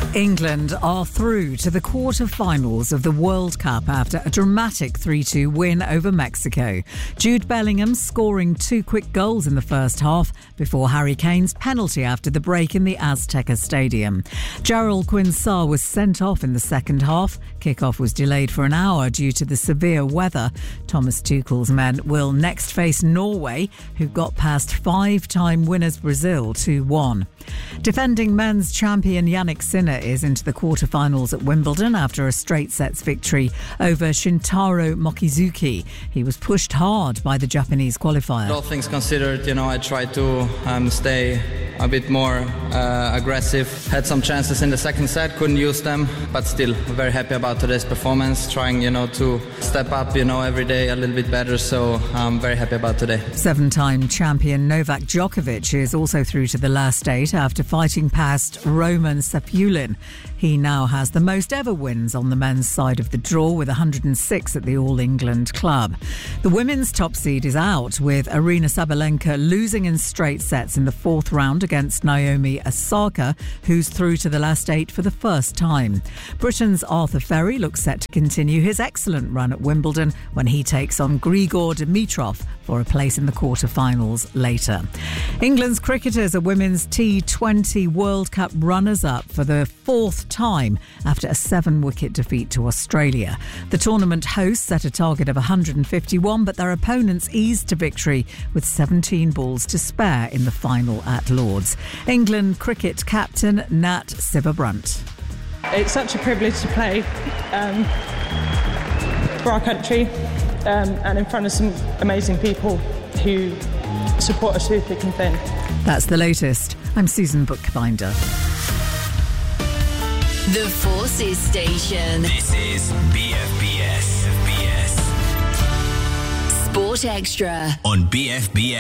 England are through to the quarter-finals of the World Cup after a dramatic 3-2 win over Mexico. Jude Bellingham scoring 2 quick goals in the first half before Harry Kane's penalty after the break in the Azteca Stadium. Jarrell Quinn-Sarr was sent off in the second half. Kick-off was delayed for an hour due to the severe weather. Thomas Tuchel's men will next face Norway, who got past 5-time winners Brazil 2-1. Defending men's champion Jannik Sinner is into the quarter-finals at Wimbledon after a straight-sets victory over Shintaro Mochizuki. He was pushed hard by the Japanese qualifier. All things considered, I tried to stay a bit more aggressive. Had some chances in the second set, couldn't use them, but still very happy about today's performance. Trying, to step up, every day a little bit better. So I'm very happy about today. 7-time champion Novak Djokovic is also through to the last 8 after fighting past Roman Sapulin. He now has the most ever wins on the men's side of the draw with 106 at the All England club. The women's top seed is out with Aryna Sabalenka losing in straight sets in the 4th round against Naomi Osaka, who's through to the last 8 for the first time. Britain's Arthur Ferry looks set to continue his excellent run at Wimbledon when he takes on Grigor Dimitrov for a place in the quarter-finals later. England's cricketers are women's T20 World Cup runners-up for the 4th time after a 7-wicket defeat to Australia. The tournament hosts set a target of 151, but their opponents eased to victory with 17 balls to spare in the final at Lord's. England cricket captain Nat Sciver-Brunt. It's such a privilege to play for our country and in front of some amazing people who support us through thick and thin. That's the latest. I'm Susan Bookbinder. The Forces Station. This is BFBS. Sport Extra on BFBS.